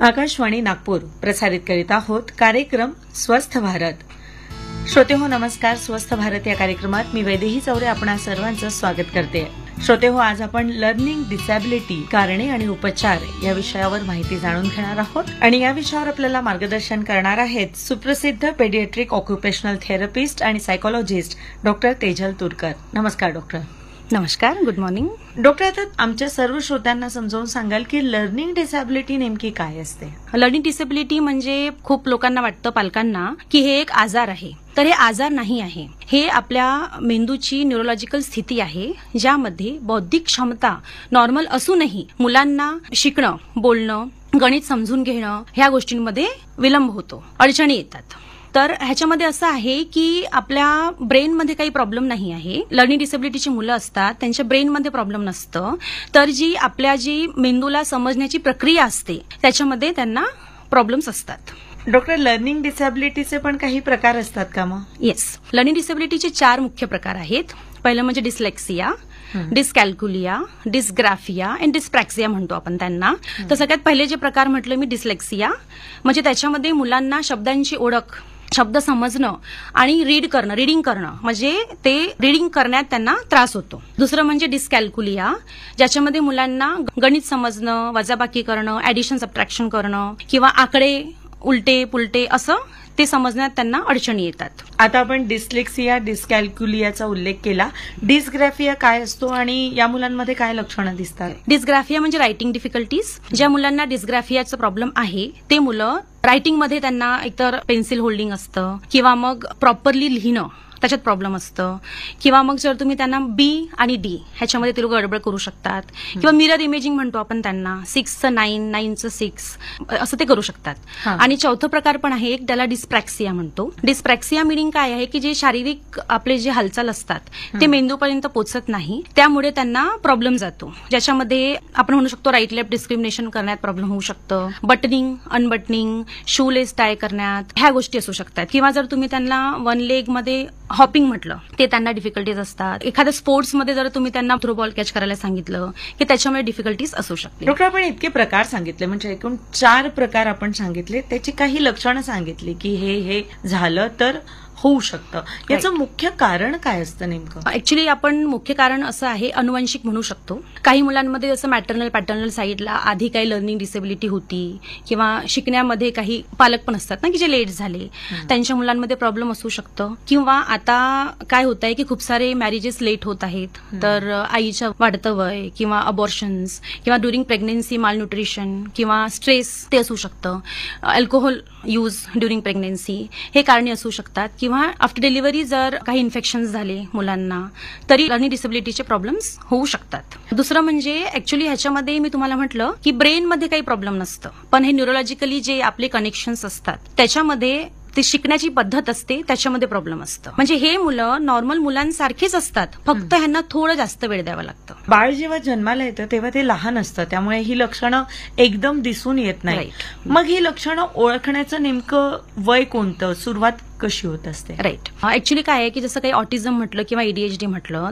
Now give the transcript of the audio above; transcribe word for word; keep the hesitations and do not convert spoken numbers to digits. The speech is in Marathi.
आकाशवाणी नागपूर प्रसारित करीत आहोत कार्यक्रम स्वस्थ भारत. श्रोते हो नमस्कार. स्वस्थ भारत या कार्यक्रमात मी वैदेही चौरे आपणा सर्वांचं स्वागत करते. श्रोते हो, आज आपण लर्निंग डिसॅबिलिटी कारणे आणि उपचार या विषयावर माहिती जाणून घेणार आहोत आणि या विषयावर आपल्याला मार्गदर्शन करणार आहेत सुप्रसिद्ध पेडियाट्रिक ऑक्युपेशनल थेरपिस्ट आणि सायकोलॉजिस्ट डॉक्टर तेजल तुरकर. नमस्कार डॉक्टर. नमस्कार, गुड मॉर्निंग. डॉक्टर, आता आमच्या सर्व श्रोत्यांना समजावून सांगाल की लर्निंग डिसॅबिलिटी नेमकी काय असते? लर्निंग डिसेबिलिटी म्हणजे खूप लोकांना वाटतं, पालकांना, की हे एक आजार आहे. तर हे आजार नाही आहे. हे आपल्या मेंदूची न्यूरोलॉजिकल स्थिती आहे, ज्यामध्ये बौद्धिक क्षमता नॉर्मल असूनही मुलांना शिकणं, बोलणं, गणित समजून घेणं ह्या गोष्टींमध्ये विलंब होतो, अडचणी येतात. तर ह्याच्यामध्ये असं आहे की आपल्या ब्रेनमध्ये काही प्रॉब्लेम नाही आहे. लर्निंग डिसेबिलिटीची मुलं असतात, त्यांच्या ब्रेनमध्ये प्रॉब्लेम नसतं, तर जी आपल्या जी मेंदूला समजण्याची प्रक्रिया असते त्याच्यामध्ये त्यांना प्रॉब्लेम्स असतात. डॉक्टर, लर्निंग डिसॅबिलिटीचे पण काही प्रकार असतात का मग? येस, लर्निंग डिसेबिलिटीचे चार मुख्य प्रकार आहेत. पहिलं म्हणजे डिस्लेक्सिया, डिस्कॅल्क्युलिया, डिस्ग्राफिया आणि डिस्प्रॅक्सिया म्हणतो आपण त्यांना. तर सगळ्यात पहिले जे प्रकार म्हटलं मी डिस्लेक्सिया, म्हणजे त्याच्यामध्ये मुलांना शब्दांची ओळख, शब्द समजणं आणि रीड करणं, रीडिंग करणं, म्हणजे ते रीडिंग करण्यात त्यांना त्रास होतो. दुसरं म्हणजे डिस्कॅल्क्युलिया, ज्याच्यामध्ये मुलांना गणित समजणं, वजाबाकी करणं, ऍडिशन सबट्रॅक्शन करणं किंवा आकडे उलटे पुलटे असं ते समजण्यात त्यांना अडचणी येतात. आता आपण डिस्लेक्सिया, डिस्कॅल्क्युलियाचा उल्लेख केला. डिस्ग्राफिया काय असतो आणि या मुलांमध्ये काय लक्षणं दिसतात? डिस्ग्राफिया म्हणजे रायटिंग डिफिकल्टीज. ज्या मुलांना डिस्ग्राफियाचा प्रॉब्लेम आहे ते मुलं रायटिंगमध्ये त्यांना एकतर पेन्सिल होल्डिंग असतं किंवा मग प्रॉपरली लिहिणं त्याच्यात प्रॉब्लेम असतं, किंवा मग जर तुम्ही त्यांना बी आणि डी ह्याच्यामध्ये ते लोक गडबड करू शकतात, किंवा मिरर इमेजिंग म्हणतो आपण त्यांना, सिक्सचं नाईन, नाईनचं सिक्स असं ते करू शकतात. आणि चौथं प्रकार पण आहे एक, त्याला डिस्प्रॅक्सिया म्हणतो. डिस्प्रॅक्सिया मिनिंग काय आहे की जे शारीरिक आपले जे हालचाल असतात ते मेंदूपर्यंत पोहोचत नाही, त्यामुळे त्यांना प्रॉब्लेम जातो, ज्याच्यामध्ये आपण म्हणू शकतो राईट लेफ्ट डिस्क्रिमिनेशन करण्यात प्रॉब्लेम होऊ शकतं, बटनिंग, अनबटनिंग, शूलेस टाय करण्यात ह्या गोष्टी असू शकतात. किंवा जर तुम्ही त्यांना वन लेग मध्ये हॉपिंग म्हटलं ते त्यांना डिफिकल्टीज असतात. एखाद्या स्पोर्ट्समध्ये जर तुम्ही त्यांना थ्रो बॉल कॅच करायला सांगितलं की त्याच्यामुळे डिफिकल्टीज असू शकते. डॉक्टर, आपण इतके प्रकार सांगितले, म्हणजे एकूण चार प्रकार आपण सांगितले, त्याची काही लक्षणं सांगितली की हे हे झालं तर होऊ शकतं. याचं मुख्य कारण काय असतं नेमकं? ऍक्च्युली आपण मुख्य कारण असं आहे, अनुवंशिक म्हणू शकतो. काही मुलांमध्ये जसं मॅटर्नल पॅटर्नल साईडला आधी काही लर्निंग डिसेबिलिटी होती, किंवा शिकण्यामध्ये काही पालक पण असतात ना की जे लेट झाले, त्यांच्या मुलांमध्ये प्रॉब्लेम असू शकतं. किंवा आता काय होत आहे की खूप सारे मॅरेजेस लेट होत आहेत, तर आईचं वाढतं वय किंवा अबॉर्शन्स किंवा ड्युरिंग प्रेग्नन्सी मालन्यूट्रिशन किंवा स्ट्रेस ते असू शकतं. अल्कोहोल यूज ड्युरिंग प्रेग्नन्सी हे कारणे असू शकतात. किंवा आफ्टर डिलिव्हरी जर काही इन्फेक्शन झाले मुलांना, तरी लर्निंग डिसेबिलिटीचे प्रॉब्लेम्स होऊ शकतात. दुसरं म्हणजे ऍक्च्युली ह्याच्यामध्ये मी तुम्हाला म्हटलं की ब्रेनमध्ये काही प्रॉब्लेम नसतं, पण हे न्यूरोलॉजिकली जे आपले कनेक्शन्स असतात त्याच्यामध्ये ते शिकण्याची पद्धत असते, त्याच्यामध्ये प्रॉब्लेम असतं. म्हणजे हे मुलं नॉर्मल मुलांसारखेच असतात, फक्त ह्यांना थोडं जास्त वेळ द्यावा लागतं. बाळ जेव्हा जन्माला येतं तेव्हा ते लहान असतं, त्यामुळे ही लक्षणं एकदम दिसून येत नाही. मग ही लक्षणं ओळखण्याचं नेमकं वय कोणतं, सुरुवात कशी होत असते? राईट. ऍक्च्युली काय आहे की जसं काही ऑटिझम म्हटलं किंवा एडीएचडी म्हटलं,